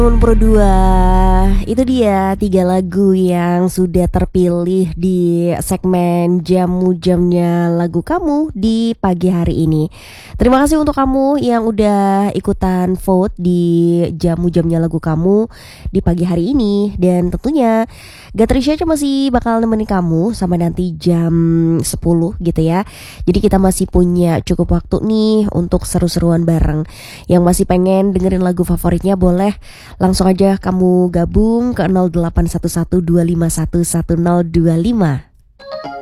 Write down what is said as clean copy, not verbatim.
Pro 2, itu dia 3 lagu yang sudah terpilih di segmen jamu-jamnya lagu kamu di pagi hari ini. Terima kasih untuk kamu yang udah ikutan vote di jamu-jamnya lagu kamu di pagi hari ini. Dan tentunya Gatrisha masih bakal nemenin kamu sama nanti jam 10 gitu ya. Jadi kita masih punya cukup waktu nih untuk seru-seruan bareng. Yang masih pengen dengerin lagu favoritnya boleh langsung aja kamu gabung ke 0811 251 1025.